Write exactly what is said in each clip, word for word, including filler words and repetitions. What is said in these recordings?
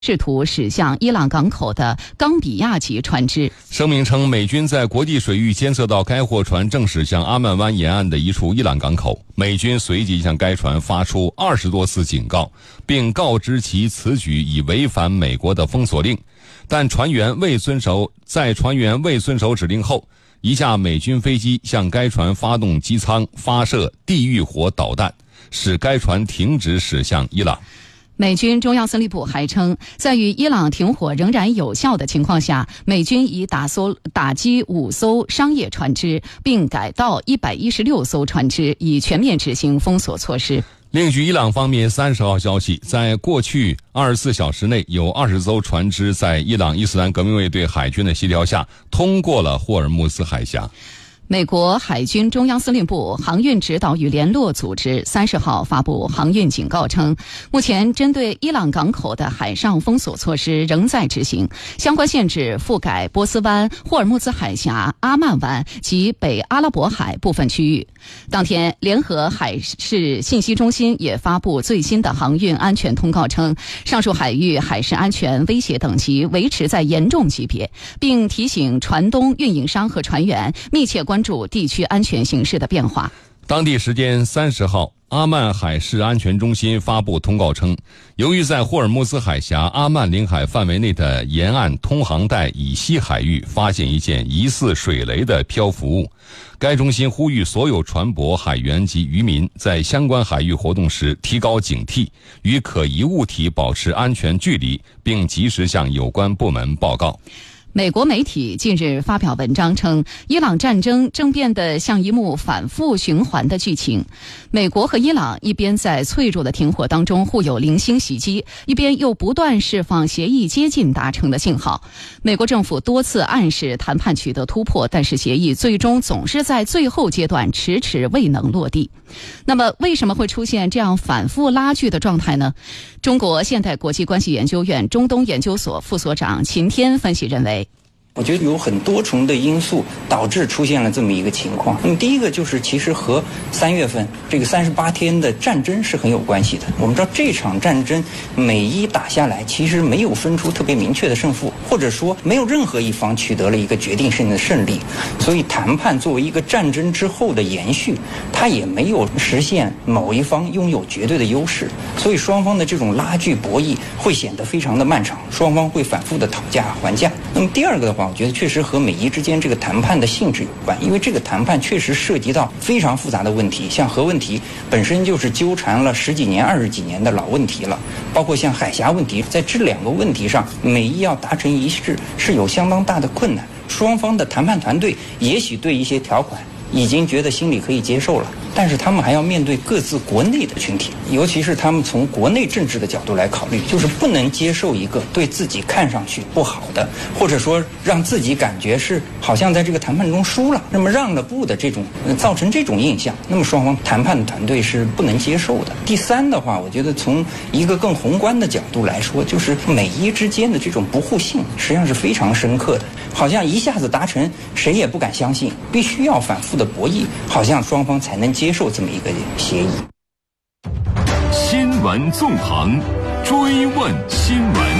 试图驶向伊朗港口的冈比亚级船只。 声明称，美军在国际水域监测到该货船正驶向阿曼湾沿岸的一处伊朗港口，美军随即向该船发出二十多次警告，并告知其此举已违反美国的封锁令。但船员未遵守，在船员未遵守指令后，一架美军飞机向该船发动机舱发射地狱火导弹，使该船停止驶向伊朗。 美军中央司令部还称，在与伊朗停火仍然有效的情况下，美军已打搜打击五艘商业船只，并改道一百一十六艘船只，以全面执行封锁措施。 另据伊朗方面三十号消息，在过去二十四小时内，有二十艘船只在伊朗伊斯兰革命卫队海军的协调下通过了霍尔木兹海峡。 美国海军中央司令部航运指导与联络组织三十号发布航运警告称，目前针对伊朗港口的海上封锁措施仍在执行，相关限制覆盖波斯湾、霍尔木兹海峡、阿曼湾及北阿拉伯海部分区域。当天，联合海事信息中心也发布最新的航运安全通告称，上述海域海事安全威胁等级维持在严重级别，并提醒船东、运营商和船员密切关注关注地区安全形势的变化。 当地时间三十号，阿曼海事安全中心发布通告称，由于在霍尔木兹海峡阿曼领海范围内的沿岸通航带以西海域发现一件疑似水雷的漂浮物，该中心呼吁所有船舶、海员及渔民在相关海域活动时提高警惕，与可疑物体保持安全距离，并及时向有关部门报告。 美国媒体近日发表文章称，伊朗战争正变得像一幕反复循环的剧情。美国和伊朗一边在脆弱的停火当中互有零星袭击，一边又不断释放协议接近达成的信号。美国政府多次暗示谈判取得突破，但是协议最终总是在最后阶段迟迟未能落地。那么为什么会出现这样反复拉锯的状态呢？中国现代国际关系研究院中东研究所副所长秦天分析认为， 我觉得有很多重的因素导致出现了这么一个情况。那么第一个就是其实和三月份这个三十八天的战争是很有关系的。我们知道这场战争每一打下来，其实没有分出特别明确的胜负，或者说没有任何一方取得了一个决定性的胜利。所以谈判作为一个战争之后的延续，它也没有实现某一方拥有绝对的优势。所以双方的这种拉锯博弈会显得非常的漫长，双方会反复的讨价还价。那么第二个的话，我觉得确实和美伊之间这个谈判的性质有关，因为这个谈判确实涉及到非常复杂的问题，像核问题本身就是纠缠了十几年、二十几年的老问题了，包括像海峡问题，在这两个问题上，美伊要达成一致是有相当大的困难。双方的谈判团队也许对一些条款已经觉得心里可以接受了，但是他们还要面对各自国内的群体，尤其是他们从国内政治的角度来考虑，就是不能接受一个对自己看上去不好的，或者说让自己感觉是好像在这个谈判中输了，那么让了步的这种、呃、造成这种印象，那么双方谈判团队是不能接受的。第三的话，我觉得从一个更宏观的角度来说，就是美伊之间的这种不互信实际上是非常深刻的，好像一下子达成谁也不敢相信，必须要反复的博弈，好像双方才能接受这么一个协议。 新闻纵横，追问新闻。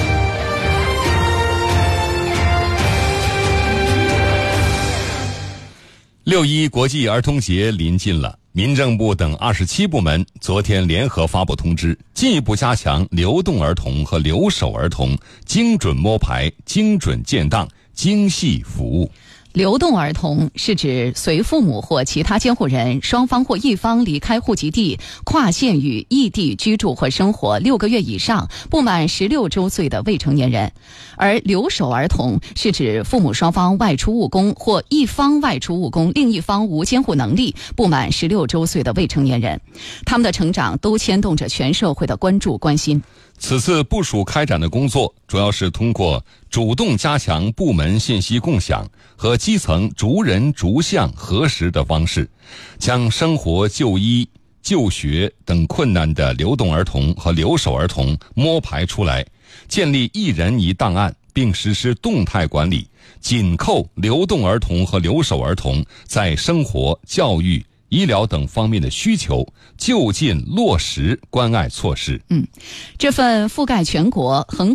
六一国际儿童节临近了，民政部等二十七部门昨天联合发布通知，进一步加强流动儿童和留守儿童精准摸排、精准建档、精细服务。 流动儿童是指随父母或其他监护人双方或一方离开户籍地，跨县与异地居住或生活六个月以上，不满十六周岁的未成年人。而留守儿童是指父母双方外出务工或一方外出务工，另一方无监护能力，不满十六周岁的未成年人。他们的成长都牵动着全社会的关注关心。 此次部署开展的工作主要是通过主动加强部门信息共享和基层逐人逐项核实的方式，将生活、就医、就学等困难的流动儿童和留守儿童摸排出来，建立一人一档案，并实施动态管理，紧扣流动儿童和留守儿童在生活、教育、 医疗等方面的需求，就近落实关爱措施。 嗯，这份覆盖全国、横